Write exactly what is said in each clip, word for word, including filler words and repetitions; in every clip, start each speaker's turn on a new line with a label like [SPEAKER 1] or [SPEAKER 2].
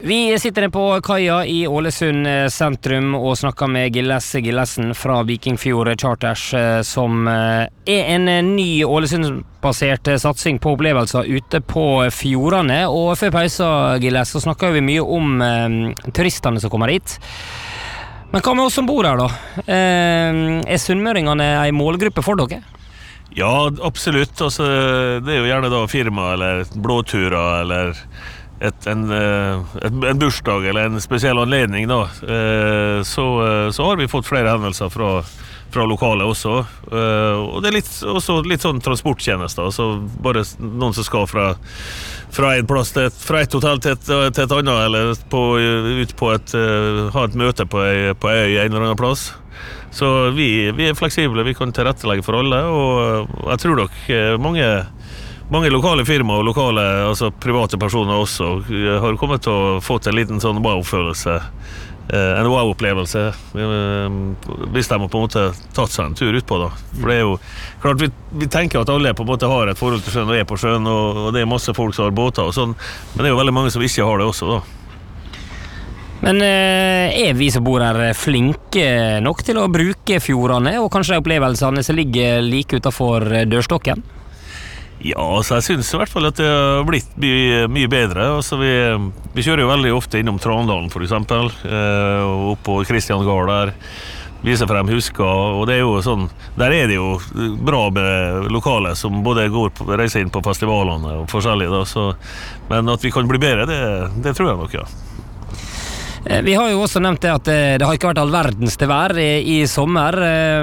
[SPEAKER 1] Vi sitter nede på kaia i Ålesund sentrum og snakker med Gilles Gillesen fra Vikingfjord Charters, som er en ny Ålesund-basert satsing på opplevelser ute på fjordene. Og før pausa, Gilles, så snakker vi mye om eh, turistene som kommer hit. Men hva med oss som bor her da? Eh, er sunnmøringene en målgruppe for dere?
[SPEAKER 2] Ja, absolutt. Altså, det er jo gjerne da firma eller blåturer eller Et, en, et, en bursdag eller en spesiell anledning da, så, så har vi fått flere hendelser fra, fra lokale også, og det er litt, også litt sånn transporttjenester, altså bare noen som skal fra, fra en plass til et, fra et hotell til et, til et annet, eller på, ut på et, ha et møte på en på øy en eller annen plass. Så vi, vi er fleksible, vi kan tilrettelegge for alle, og jeg tror nok mange Mange lokale firmaer og lokale, altså private personer også, har kommet til å få til en liten sånn wow-følelse, en wow-opplevelse, hvis de har på en måte tatt seg en tur ut på da. For det er jo klart, vi, vi tenker at alle på en måte har et forhold til sjøen og er på sjøen, og, og det er masse folk som har båter og sånn, men det er jo veldig mange som ikke har det også da.
[SPEAKER 1] Men er vi som bor her flinke nok til å bruke fjordene, og kanskje de opplevelsene som ligger like utenfor dørstokken?
[SPEAKER 2] Ja, altså jeg synes i hvert fall at det har blitt mye, mye bedre. Altså vi, vi kjører jo veldig ofte innom Trondalen for eksempel, eh, og opp på Kristian Gard der, viser frem husker, og det er jo sånn, der er det jo bra med lokale som både går på, reiser inn på festivalene og forskjellige da, så, men at vi kan bli bedre, det, det tror jeg nok, ja.
[SPEAKER 1] Vi har jo også nevnt det at det har ikke vært all verdens til vær i, i sommer,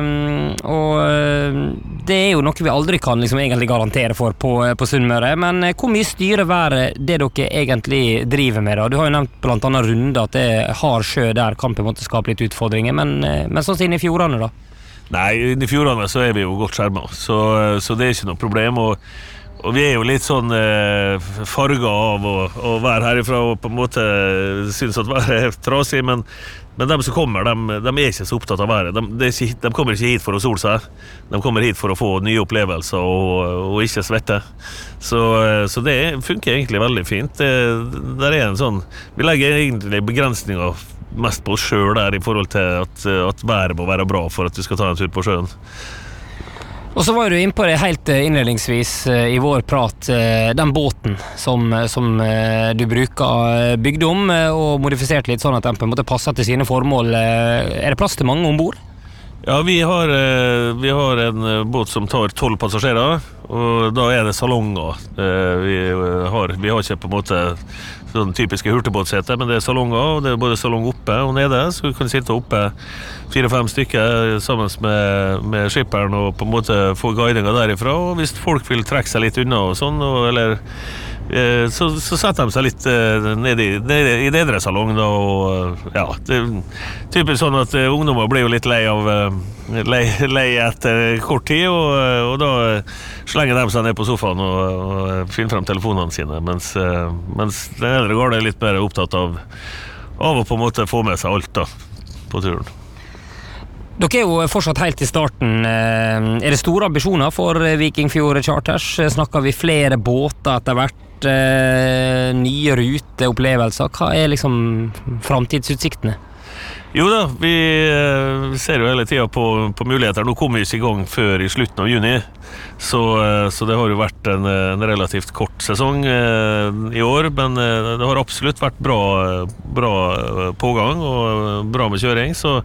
[SPEAKER 1] og det er jo noe vi aldri kan liksom egentlig garantere for på, på Sunnmøre, men hvor mye styrer været det dere egentlig driver med da? Du har jo nevnt blant annet runder at det har sjø der kan på en måte skape litt utfordringer, men, men sånn inn i fjordene da?
[SPEAKER 2] Nei, inn i fjordene så er vi jo godt skjermet, så, så det er ikke noe problem, og Og vi er jo litt sånn eh, farget av å, å være herifra og på en måte synes at været er trasig, men, men de som kommer, de, de er ikke så opptatt av været. De, de, ikke, de kommer ikke hit for å sole seg, de kommer hit for å få nye opplevelser og, og ikke svette. Så, så det funker egentlig veldig fint. Det, der er en sånn, vi legger egentlig begrensninger mest på oss selv der i forhold til at, at været må være bra for at vi skal ta en tur på sjøen.
[SPEAKER 1] Og så var du inne på det helt innledningsvis i vår prat, den båten som, som du bruker, bygd om og modifisert litt sånn at den på en måte passer til sine formål. Er det plass til mange ombord?
[SPEAKER 2] Ja, vi har, vi har en båt som tar tolv passasjerer, og da er det salonger. Vi har, vi har ikke på en måte sånn typiske hurtigbåtseter, men det er salonger, og det er både salong oppe og nede, så vi kan sitte oppe fire-fem stykker sammen med, med skipperen og på en måte få guidinga derifra, og hvis folk vil trekke seg litt unna og sånn, og, eller eh, så, så setter de seg litt eh, ned i, ned i nedre salong da, og ja, det er typisk sånn at eh, ungdommer blir jo litt lei av eh, lei, lei etter kort tid, og, og da slenger de seg ned på sofaen og, og finner frem telefonene sine, mens, eh, mens den eldre garde er litt mer opptatt av, av å på en måte få med seg alt da, på turen.
[SPEAKER 1] Dere er jo fortsatt helt i starten. Er det store ambisjoner for Vikingfjord Charters? Snakker vi flere båter etter hvert, nye ruteopplevelser? Hva er liksom framtidsutsiktene?
[SPEAKER 2] Jo da, vi ser jo hele tiden på, på muligheter. Nå kommer vi ikke i gang før i slutten av juni, så, så det har jo vært en, en relativt kort sesong eh, i år, men det har absolutt vært bra, bra pågang og bra med kjøring, så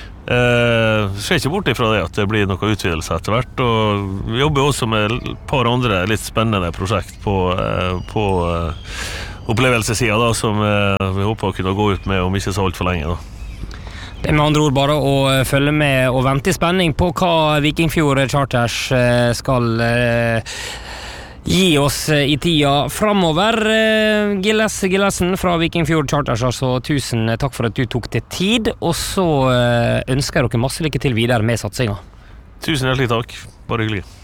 [SPEAKER 2] Uh, ser ikke bort ifra det at det blir noe utvidelse etter hvert, og vi jobber også med et par andre litt spennende prosjekt på, uh, på uh, opplevelsessiden da, som uh, vi håper å kunne gå ut med om ikke så alt for lenge da.
[SPEAKER 1] Det er med andre ord bare å følge med og vente i spenning på hva Vikingfjord Charters uh, skal uh, gi oss i tida fremover. Gilles Gillesen fra Vikingfjord Charters, altså tusen takk for at du tok til tid, og så ønsker jeg dere masse lykke til videre med satsingen.
[SPEAKER 2] Tusen hjertelig takk, bare hyggelig.